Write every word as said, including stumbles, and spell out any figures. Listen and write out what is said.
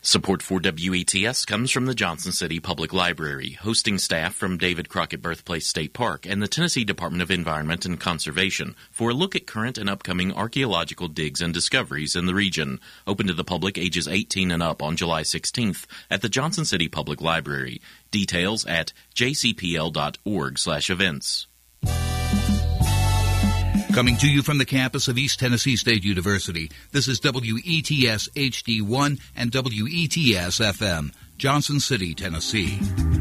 Support for W E T S comes from the Johnson City Public Library, hosting staff from David Crockett Birthplace State Park and the Tennessee Department of Environment and Conservation for a look at current and upcoming archaeological digs and discoveries in the region. Open to the public ages eighteen and up on July sixteenth at the Johnson City Public Library. Details at j c p l dot org slash events. Coming to you from the campus of East Tennessee State University, this is W E T S H D one and W E T S F M, Johnson City, Tennessee.